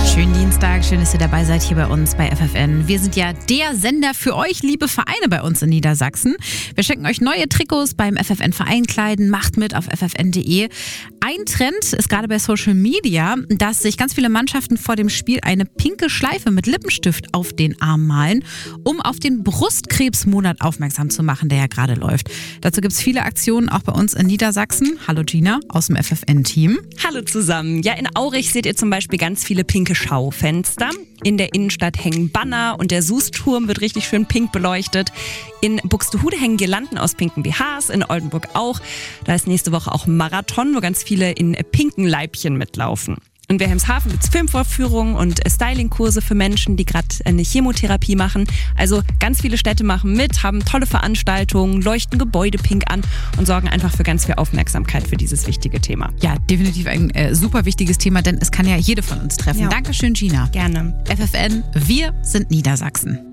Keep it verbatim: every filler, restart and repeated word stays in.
Schönen Dienstag, schön, dass ihr dabei seid hier bei uns bei F F N. Wir sind ja der Sender für euch, liebe Vereine bei uns in Niedersachsen. Wir schenken euch neue Trikots beim F F N Vereinkleiden, macht mit auf f f n punkt d e. Ein Trend ist gerade bei Social Media, dass sich ganz viele Mannschaften vor dem Spiel eine pinke Schleife mit Lippenstift auf den Arm malen, um auf den Brustkrebsmonat aufmerksam zu machen, der ja gerade läuft. Dazu gibt es viele Aktionen auch bei uns in Niedersachsen. Hallo Gina aus dem F F N-Team. Hallo zusammen. Ja, in Aurich seht ihr zum Beispiel ganz viele pinke Schaufenster. In der Innenstadt hängen Banner und der Soestturm wird richtig schön pink beleuchtet. In Buxtehude hängen Girlanden aus pinken B Hs, in Oldenburg auch. Da ist nächste Woche auch ein Marathon, wo ganz viele in pinken Leibchen mitlaufen. In Wilhelmshaven gibt es Filmvorführungen und Stylingkurse für Menschen, die gerade eine Chemotherapie machen. Also ganz viele Städte machen mit, haben tolle Veranstaltungen, leuchten Gebäude pink an und sorgen einfach für ganz viel Aufmerksamkeit für dieses wichtige Thema. Ja, definitiv ein äh, super wichtiges Thema, denn es kann ja jede von uns treffen. Ja. Dankeschön, Gina. Gerne. F F N, wir sind Niedersachsen.